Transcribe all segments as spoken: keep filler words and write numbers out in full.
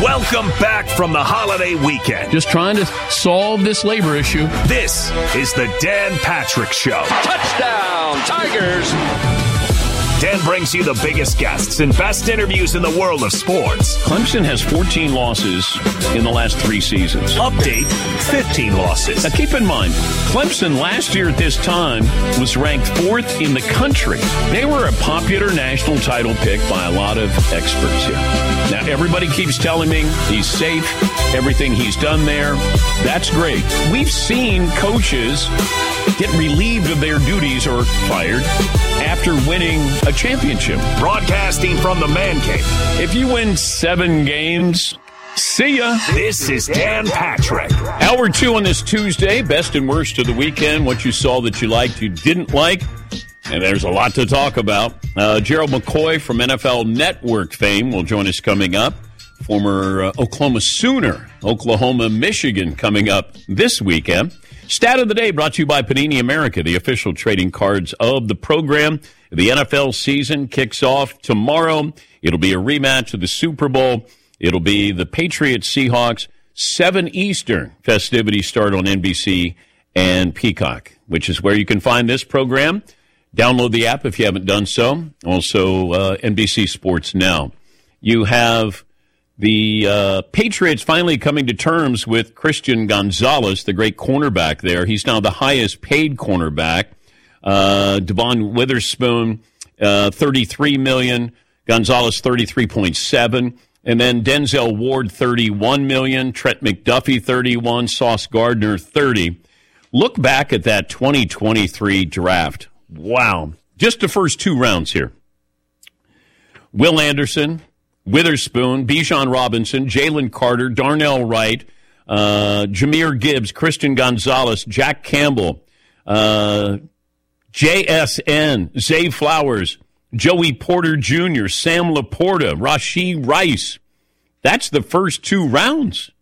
Welcome back from the holiday weekend. Just trying to solve this labor issue. This is the Dan Patrick Show. Touchdown, Tigers! Dan brings you the biggest guests and best interviews in the world of sports. Clemson has fourteen losses in the last three seasons. Update, fifteen losses. Now keep in mind, Clemson last year at this time was ranked fourth in the country. They were a popular national title pick by a lot of experts here. Now everybody keeps telling me he's safe, everything he's done there. That's great. We've seen coaches get relieved of their duties or fired after winning a championship. Broadcasting from the Man Cave. If you win seven games, see ya. This is Dan Patrick. Hour two on this Tuesday, best and worst of the weekend, what you saw that you liked, you didn't like, and there's a lot to talk about. Uh, Gerald McCoy from N F L Network fame will join us coming up. Former uh, Oklahoma Sooner, Oklahoma, Michigan coming up this weekend. Stat of the day brought to you by Panini America, the official trading cards of the program. The N F L season kicks off tomorrow. It'll be a rematch of the Super Bowl. It'll be the Patriots Seahawks, seven Eastern. Festivities start on N B C and Peacock, which is where you can find this program. Download the app if you haven't done so. Also, uh, N B C Sports Now. You have the uh, Patriots finally coming to terms with Christian Gonzalez, the great cornerback there. He's now the highest paid cornerback. Uh, Devon Witherspoon, uh, thirty-three million dollars. Gonzalez, thirty-three point seven. And then Denzel Ward, thirty-one million dollars. Trent McDuffie, thirty-one. Sauce Gardner, thirty. Look back at that twenty twenty-three draft. Wow. Just the first two rounds here. Will Anderson, Witherspoon, Bijan Robinson, Jalen Carter, Darnell Wright, uh, Jahmyr Gibbs, Christian Gonzalez, Jack Campbell, uh, J S N, Zay Flowers, Joey Porter Junior, Sam Laporta, Rashee Rice. That's the first two rounds.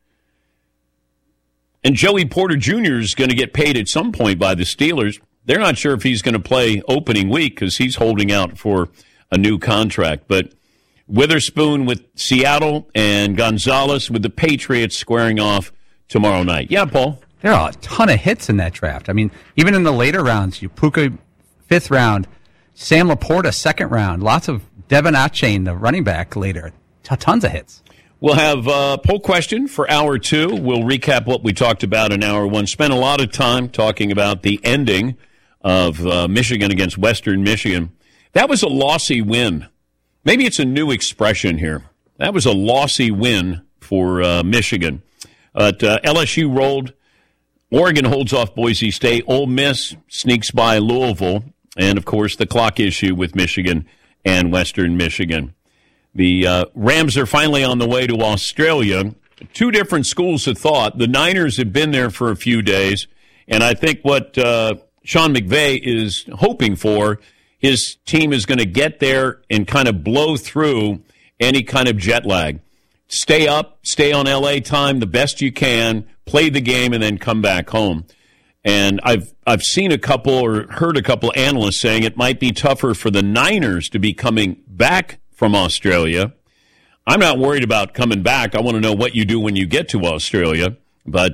And Joey Porter Junior is going to get paid at some point by the Steelers. They're not sure if he's going to play opening week because he's holding out for a new contract. But Witherspoon with Seattle and Gonzalez with the Patriots squaring off tomorrow night. Yeah, Paul? There are a ton of hits in that draft. I mean, even in the later rounds, you Puka, fifth round, Sam Laporta, second round, lots of Devin Achane, the running back, later. T- tons of hits. We'll have a poll question for hour two. We'll recap what we talked about in hour one. Spent a lot of time talking about the ending of uh, Michigan against Western Michigan. That was a lossy win. Maybe it's a new expression here. That was a lossy win for uh, Michigan. But uh, L S U rolled. Oregon holds off Boise State. Ole Miss sneaks by Louisville. And, of course, the clock issue with Michigan and Western Michigan. The uh, Rams are finally on the way to Australia. Two different schools of thought. The Niners have been there for a few days. And I think what uh, Sean McVay is hoping for, his team is going to get there and kind of blow through any kind of jet lag. Stay up, stay on L A time the best you can, play the game, and then come back home. And I've I've seen a couple or heard a couple analysts saying it might be tougher for the Niners to be coming back from Australia. I'm not worried about coming back. I want to know what you do when you get to Australia. But